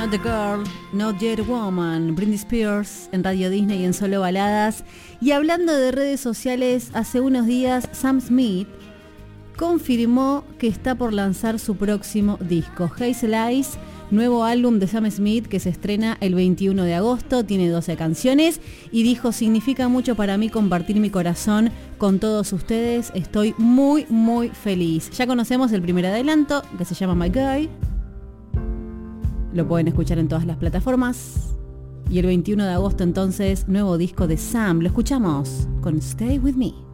Not a Girl, Not Yet a Woman, Britney Spears en Radio Disney y en Solo Baladas. Y hablando de redes sociales, hace unos días Sam Smith confirmó que está por lanzar su próximo disco, Hazel Eyes, nuevo álbum de Sam Smith que se estrena el 21 de agosto, tiene 12 canciones y dijo: significa mucho para mí compartir mi corazón con todos ustedes, estoy muy muy feliz. Ya conocemos el primer adelanto que se llama My Guy, lo pueden escuchar en todas las plataformas y el 21 de agosto entonces nuevo disco de Sam, lo escuchamos con Stay With Me.